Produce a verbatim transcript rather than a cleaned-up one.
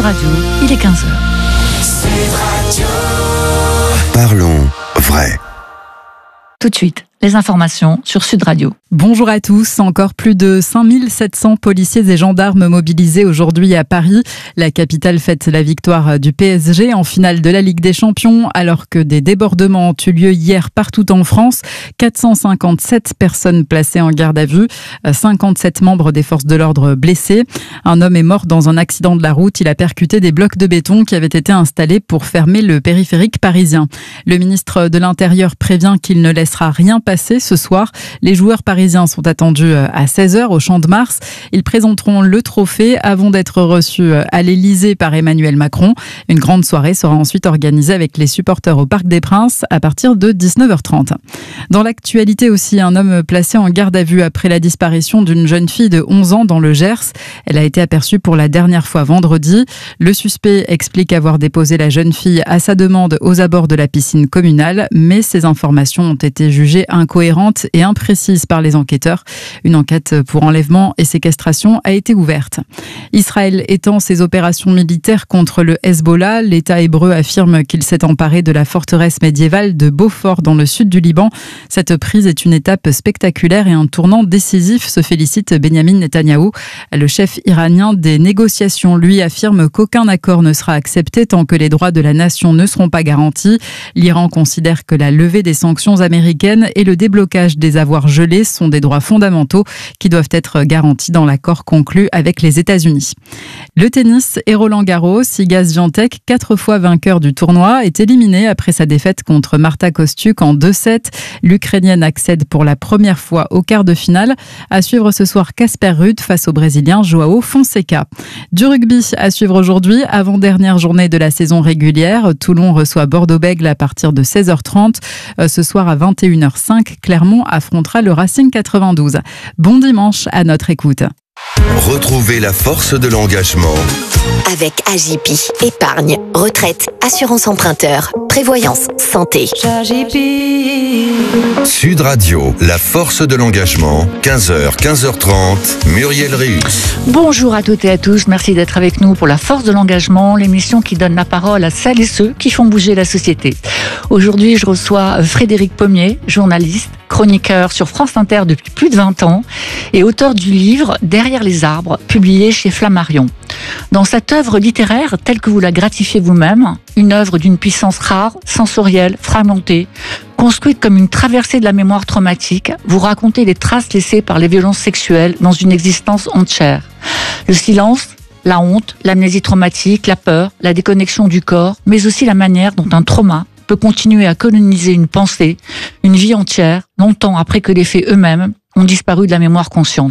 Radio, il est quinze heures. Parlons vrai. Tout de suite, les informations sur Sud Radio. Bonjour à tous. Encore plus de cinq mille sept cents policiers et gendarmes mobilisés aujourd'hui à Paris. La capitale fête la victoire du P S G en finale de la Ligue des Champions, alors que des débordements ont eu lieu hier partout en France. quatre cent cinquante-sept personnes placées en garde à vue, cinquante-sept membres des forces de l'ordre blessés. Un homme est mort dans un accident de la route. Il a percuté des blocs de béton qui avaient été installés pour fermer le périphérique parisien. Le ministre de l'Intérieur prévient qu'il ne laissera rien passer ce soir. Les joueurs parisiens sont attendus à seize heures au Champ de Mars. Ils présenteront le trophée avant d'être reçus à l'Élysée par Emmanuel Macron. Une grande soirée sera ensuite organisée avec les supporters au Parc des Princes à partir de dix-neuf heures trente. Dans l'actualité aussi, un homme placé en garde à vue après la disparition d'une jeune fille de onze ans dans le Gers. Elle a été aperçue pour la dernière fois vendredi. Le suspect explique avoir déposé la jeune fille à sa demande aux abords de la piscine communale, mais ces informations ont été jugées incohérentes et imprécises par les enquêteurs. Une enquête pour enlèvement et séquestration a été ouverte. Israël étend ses opérations militaires contre le Hezbollah. L'État hébreu affirme qu'il s'est emparé de la forteresse médiévale de Beaufort dans le sud du Liban. Cette prise est une étape spectaculaire et un tournant décisif, se félicite Benyamin Netanyahou. Le chef iranien des négociations, lui, affirme qu'aucun accord ne sera accepté tant que les droits de la nation ne seront pas garantis. L'Iran considère que la levée des sanctions américaines et le déblocage des avoirs gelés sont des droits fondamentaux qui doivent être garantis dans l'accord conclu avec les États-Unis. Le tennis et Roland Garros, Iga Swiatek, quatre fois vainqueur du tournoi, est éliminé après sa défaite contre Marta Kostyuk en deux sept. L'Ukrainienne accède pour la première fois au quart de finale. À suivre ce soir Casper Ruud face au Brésilien Joao Fonseca. Du rugby à suivre aujourd'hui, avant-dernière journée de la saison régulière. Toulon reçoit Bordeaux-Bègles à partir de seize heures trente. Ce soir à vingt et une heures cinq, Clermont affrontera le Racing quatre-vingt-douze. Bon dimanche à notre écoute. Retrouvez la force de l'engagement avec A J P. Épargne, retraite, assurance emprunteur, prévoyance, santé. Sud Radio, la force de l'engagement, quinze heures, quinze heures trente, Muriel Réus. Bonjour à toutes et à tous, merci d'être avec nous pour la force de l'engagement, l'émission qui donne la parole à celles et ceux qui font bouger la société. Aujourd'hui, je reçois Frédéric Pommier, journaliste, chroniqueur sur France Inter depuis plus de vingt ans et auteur du livre Derrière les arbres, publié chez Flammarion. Dans cette œuvre littéraire, telle que vous la gratifiez vous-même, une œuvre d'une puissance rare, sensorielle, fragmentée, construite comme une traversée de la mémoire traumatique, vous racontez les traces laissées par les violences sexuelles dans une existence entière. Le silence, la honte, l'amnésie traumatique, la peur, la déconnexion du corps, mais aussi la manière dont un trauma peut continuer à coloniser une pensée, une vie entière, longtemps après que les faits eux-mêmes ont disparu de la mémoire consciente.